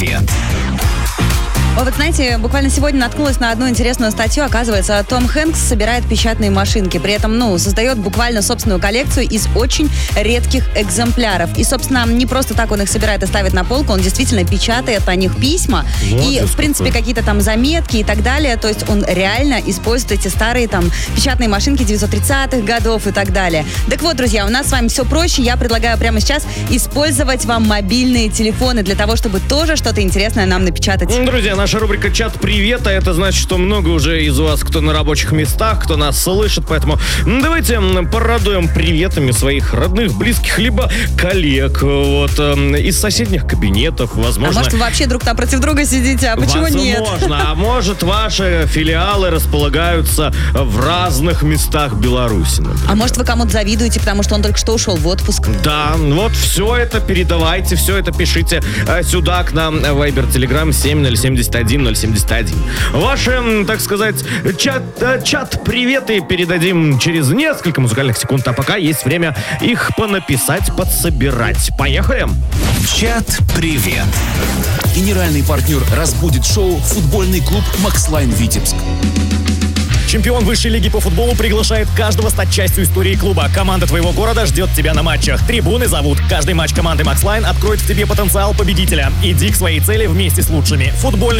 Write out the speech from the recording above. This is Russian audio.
привет. Вот знаете, буквально сегодня наткнулась на одну интересную статью. Оказывается, Том Хэнкс собирает печатные машинки. При этом, создает буквально собственную коллекцию из очень редких экземпляров. И, собственно, не просто так он их собирает и ставит на полку. Он действительно печатает на них письма. И, в принципе, какие-то там заметки и так далее. То есть он реально использует эти старые там печатные машинки 930-х годов и так далее. Так вот, друзья, у нас с вами все проще. Я предлагаю прямо сейчас использовать вам мобильные телефоны для того, чтобы тоже что-то интересное нам напечатать. Друзья, наша рубрика «Чат привета». Это значит, что много уже из вас, кто на рабочих местах, кто нас слышит. Поэтому давайте порадуем приветами своих родных, близких, либо коллег. Вот, из соседних кабинетов, возможно. А может, вы вообще друг напротив друга сидите, а почему нет? Возможно. А может, ваши филиалы располагаются в разных местах Беларуси, например. А может, вы кому-то завидуете, потому что он только что ушел в отпуск? Да, вот все это передавайте, все это пишите сюда к нам. Вайбер, Телеграм 7071 071. Ваши, так сказать, чат-приветы передадим через несколько музыкальных секунд, а пока есть время их понаписать, подсобирать. Поехали! Чат-привет. Генеральный партнер «Разбудит шоу» футбольный клуб «Макслайн Витебск». Чемпион высшей лиги по футболу приглашает каждого стать частью истории клуба. Команда твоего города ждет тебя на матчах. Трибуны зовут. Каждый матч команды Макслайн откроет в тебе потенциал победителя. Иди к своей цели вместе с лучшими. Футбольный